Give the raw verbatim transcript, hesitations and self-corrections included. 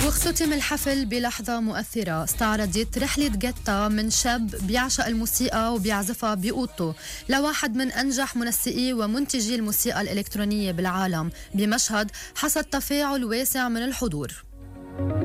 واختتم الحفل بلحظة مؤثرة استعرضت رحلة جيتا من شاب بيعشق الموسيقى وبيعزفها بأوضته لواحد من أنجح منسقي ومنتجي الموسيقى الإلكترونية بالعالم بمشهد حصد تفاعل واسع من الحضور.